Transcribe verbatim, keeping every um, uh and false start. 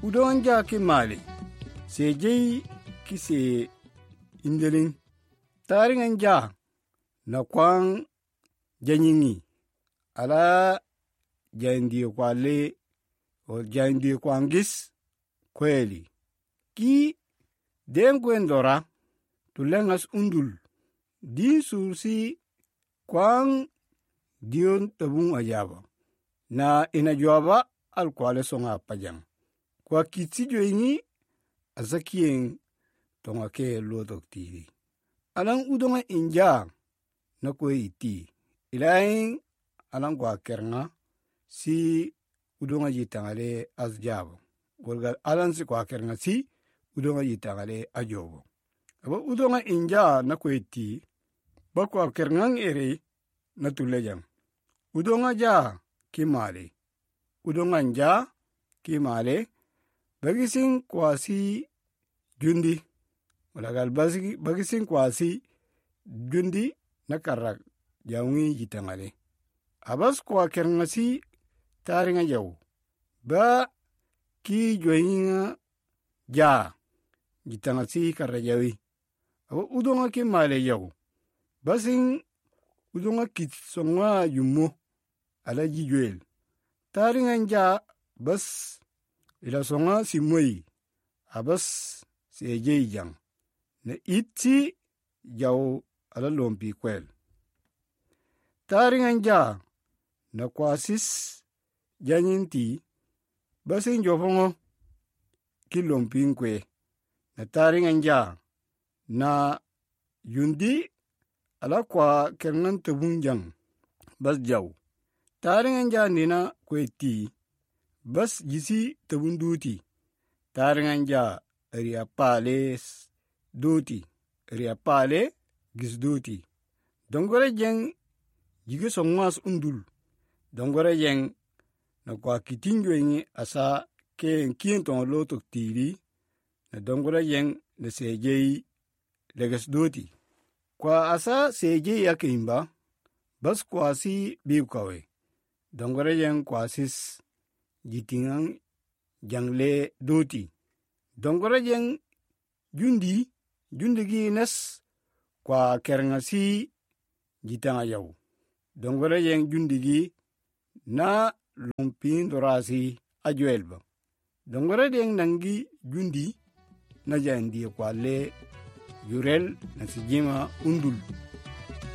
udon ja ki mali se jei ki se indelin taringan ja na kwan janyingi ala jandi kwale o jandi kwangis kweli ki den gwendora tulengas undul din sursi kwan dion tabung ajaba na ina jwaba al kwale songa pajang kwa kitsi joingi azakien tonga ke lodok tiri alang udonga inja na kwe iti ilaing alang kwa kernga si udonga jitangale azjabo golgal alang si kwa kernga si udonga jitangale ajobo aba udonga inja na kwe iti ba kwa kerngang ere na tulejang udonga ja kimale udonga nja kimale bagising kwasi jundi walagal bagising kwasi jundi na karak jawngi jitangale abas kwa kernasi taringa jaw ba ki joyinga ja jitangasi karajawi aba udonga kimale jaw basing udonga kitsonga yumo ala jijuel taringa nja bas ila songa simoi abas sejei jang na iti jaw ala lompi kwel taringa nja na kwasis janyinti basin jofongo ki lompi kwe na taringa nja na yundi ala kwa kernan tabung jang bas jaw taringa nja nina kwe ti bas jisi tabunduti taringa nja ria pale duti ria pale gis duti dongore jeng jige songmas undul dongore jeng na kwa kitinjo ingi asa ke kien ton lotok tiri na dongore jeng na sejei legas duti kwa asa sejei yake imba bas kwa si biukawe dongore jeng kwa sis jitingang jangle duti dongore jeng jundi jundi gi nes kwa kerngasi jitanga yaw dongore jeng jundi gi na lompin dorasi ajuelba dongore jeng nangi jundi na jandi kwa le yurel na sijima undul